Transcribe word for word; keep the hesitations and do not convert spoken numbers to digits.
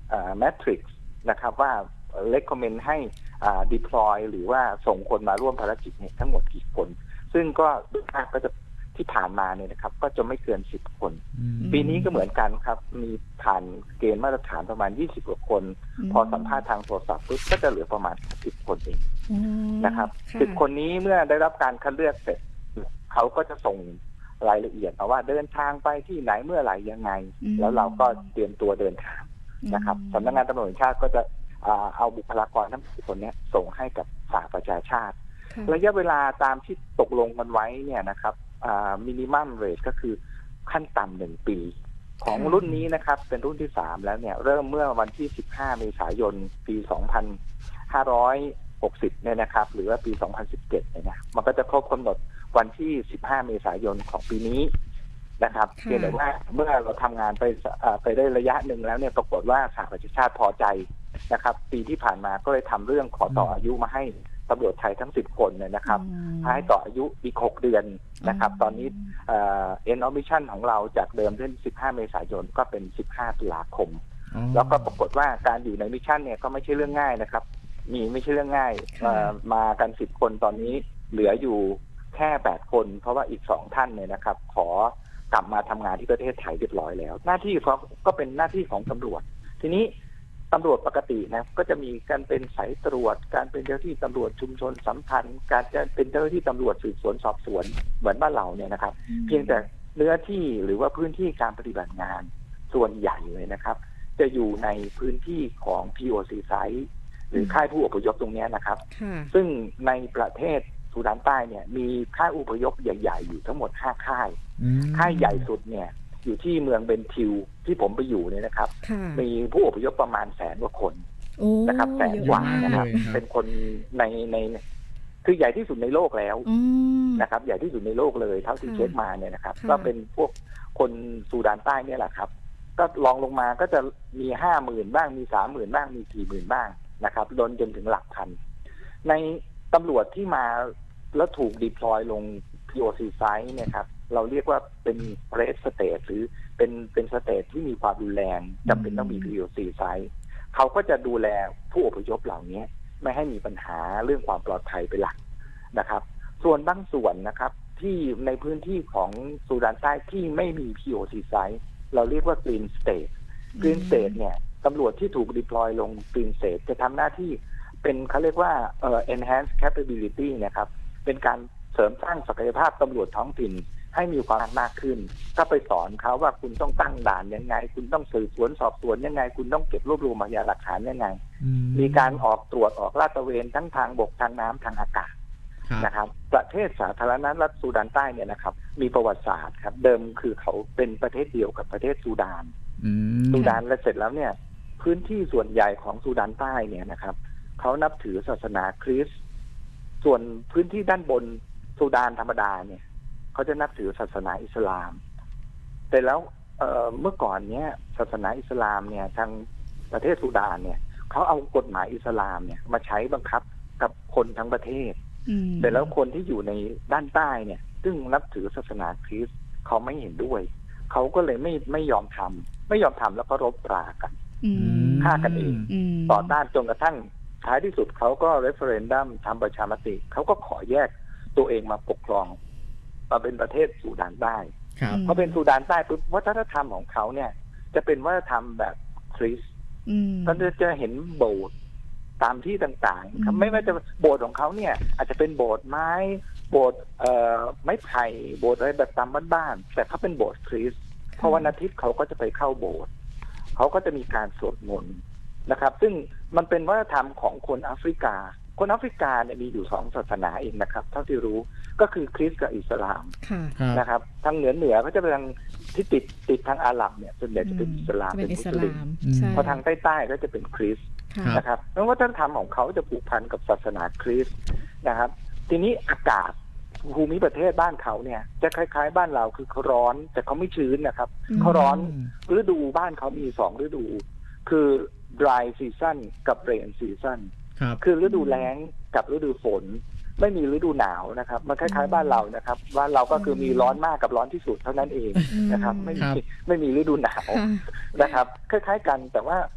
แมทริกซ์นะครับว่า recommend ให้ deploy หรือว่าส่งคนมาร่วมภารกิจเนี่ยทั้งหมดกี่คนซึ่งก็ก็จะที่ผ่านมาเนี่ยนะครับก็จะไม่เกินสิบคนปีนี้ก็เหมือนกันครับมีผ่านเกณฑ์มาตรฐานประมาณยี่สิบกว่าคนพอสัมภาษณ์ทางโทรศัพท์ปุ๊บก็จะเหลือประมาณสิบคนเองนะครับสิบคนนี้เมื่อได้รับการคัดเลือกเสร็จเขาก็จะส่งรายละเอียดมาว่าเดินทางไปที่ไหนเมื่อไหร่ยังไงแล้วเราก็เตรียมตัวเดินทางนะครับสำนักงานตำรวจแห่งชาติก็จะเอาบุคลากรทั้งสิบคนนี้ส่งให้กับสหประชาชาติระยะเวลาตามที่ตกลงกันไว้เนี่ยนะครับมินิมัมเรทก็คือขั้นต่ำหนึ่งปีของรุ่นนี้นะครับเป็นรุ่นที่สามแล้วเนี่ยเริ่มเมื่อวันที่สิบห้าเมษายนปีสองพันห้าร้อยหกสิบเนี่ยนะครับหรือว่าปีสองพันสิบเจ็ดเนี่ยนะมันก็จะครบกำหนดวันที่สิบห้าเมษายนของปีนี้นะครับเพียงแต่ว่าเมื่อเราทำงานไปไปได้ระยะหนึ่งแล้วเนี่ยปรากฏว่าสหประชาชาติพอใจนะครับปีที่ผ่านมาก็เลยทำเรื่องขอต่ออายุมาให้ตำรวจไทยทั้งสิบคนเนี่ยนะครับให้ต่ออายุอีกหกเดือนนะครับตอนนี้เอ็นออมิชั่นของเราจากเดิมเป็นสิบห้าเมษายนก็เป็นสิบห้าตุลาคมแล้วก็ปรากฏว่าการอยู่ในมิชชั่นเนี่ยก็ไม่ใช่เรื่องง่ายนะครับมีไม่ใช่เรื่องง่ายมากันสิบคนตอนนี้เหลืออยู่แค่แปดคนเพราะว่าอีกสองท่านเนี่ยนะครับขอกลับมาทำงานที่ประเทศไทยเรียบร้อยแล้วหน้าที่เขาก็เป็นหน้าที่ของตำรวจทีนี้ตำรวจปกตินะก็จะมีการเป็นสายตรวจการเป็นเจ้าหน้าที่ตำรวจชุมชนสัมพันธ์การจะเป็นเจ้าหน้าที่ตำรวจสืบสวนสอบสวนเหมือนบ้านเราเนี่ยนะครับเพียงแต่เนื้อที่หรือว่าพื้นที่การปฏิบัติงานส่วนใหญ่เลยนะครับจะอยู่ในพื้นที่ของ พี โอ ซี Site หรือค่ายผู้อพยพตรงนี้นะครับซึ่งในประเทศซูดานใต้เนี่ยมีค่ายอพยพใหญ่ๆอยู่ทั้งหมดห้าค่ายค่ายใหญ่สุดเนี่ยอยู่ที่เมืองเบนทิวที่ผมไปอยู่เนี่ยนะครับมีผู้อพยพประมาณแสนกว่าคนนะครับแสนกว่านะครับเป็นคนในในคือใหญ่ที่สุดในโลกแล้วนะครับใหญ่ที่สุดในโลกเลยเท่าที่เช็คมาเนี่ยนะครับก็เป็นพวกคนซูดานใต้เนี่ยแหละครับก็ลองลงมาก็จะมีห้าหมื่นบ้างมีสามหมื่นบ้างมีสี่หมื่นบ้างนะครับล้นจนถึงหลักพันในตำรวจที่มาแล้วถูกดิพลอยลง พี โอ ซี Site เนี่ยครับเราเรียกว่าเป็น Red State หรือเป็นเป็นสเตทที่มีความรุนแรงจำเป็นต้องมี พี โอ ซี Site เขาก็จะดูแลผู้อพยพเหล่านี้ไม่ให้มีปัญหาเรื่องความปลอดภัยเป็นหลักนะครับส่วนบางส่วนนะครับที่ในพื้นที่ของซูดานใต้ที่ไม่มี พี โอ ซี Site เราเรียกว่า Green State Green State เนี่ยตำรวจที่ถูก deploy ลง Green State จะทำหน้าที่เป็นเขาเรียกว่าเอ่อ enhanced capability นะครับเป็นการเสริมสร้างศักยภาพตำรวจท้องถิ่นให้มีความมากขึ้นก็ไปสอนเขาว่าคุณต้องตั้งด่านยังไงคุณต้องสืบสวนสอบสวนยังไงคุณต้องเก็บรวบรวมพยานหลักฐานยังไงมีการออกตรวจออกลาดตระเวนทั้งทางบกทางน้ำทางอากาศนะครับประเทศสาธารณรัฐซูดานใต้เนี่ยนะครับมีประวัติศาสตร์ครับเดิมคือเขาเป็นประเทศเดียวกับประเทศซูดานซูดานแล้วเสร็จแล้วเนี่ยพื้นที่ส่วนใหญ่ของซูดานใต้เนี่ยนะครับเขานับถือศาสนาคริสต์ส่วนพื้นที่ด้านบนซูดานธรรมดาเนี่ยเขาจะนับถือศาสนาอิสลามแต่แล้ว เ, เมื่อก่อนเนี้ยศาสนาอิสลามเนี่ยทางประเทศซูดานเนี่ยเขาเอากฎหมายอิสลามเนี่ยมาใช้บังคับกับคนทั้งประเทศแต่แล้วคนที่อยู่ในด้านใต้เนี่ยซึ่งนับถือศาสนาคริสต์เขาไม่เห็นด้วยเขาก็เลยไม่ไม่ยอมทำไม่ยอมทำแล้วก็รบปรากันฆ่ากันเองต่อต้านจนกระทั่งท้ายที่สุดเขาก็เรฟเฟอเรนดัมทำประชามติเขาก็ขอแยกตัวเองมาปกครองมาเป็นประเทศซูดานใต้พอเป็นซูดานใต้ปุ๊บวัฒนธรรมของเขาเนี่ยจะเป็นวัฒนธรรมแบบคริสต์ท่านจะเห็นโบสถ์ตามที่ต่างๆไม่ว่าจะโบสถ์ของเขาเนี่ยอาจจะเป็นโบสถ์ไม้โบสถ์เอ่อไม้ไผ่โบสถ์อะไรแบบตามบ้านๆแต่เขาเป็นโบสถ์คริสต์เพราะวันอาทิตย์เขาก็จะไปเข้าโบสถ์เขาก็จะมีการสวดมนต์นะครับซึ่งมันเป็นวัฒนธรรมของคนแอฟริกาคนแอฟริกาเนี่ยมีอยู่สองศาสนาเองนะครับเท่าที่รู้ก็คือคริสต์กับอิสลามนะครับทางเหนือเหนือก็จะเป็นทางที่ติดติดทางอาหรับเนี่ยส่วนใหญ่จะเป็นอิสลามเป็นมุสลิมพอทางใต้ๆก็จะเป็นคริสต์นะครับแล้ววัฒนธรรมของเขาจะผูกพันกับศาสนาคริสต์นะครับทีนี้อากาศภูมิประเทศบ้านเขาเนี่ยจะคล้ายๆบ้านเราคือเขาร้อนแต่เขาไม่ชื้นนะครับเขาร้อนฤดูบ้านเขามีสองฤดูคือ dry season กับ rain season คือฤดูแล้งกับฤดูฝนไม่มีฤดูหนาวนะครับมันคล้ายๆบ้านเรานะครับบ้านเราก็คือมีร้อนมากกับร้อนที่สุดเท่านั้นเองนะครับไม่มีไม่มีฤดูหนาวนะครับคล้ายๆกันแต่ว่า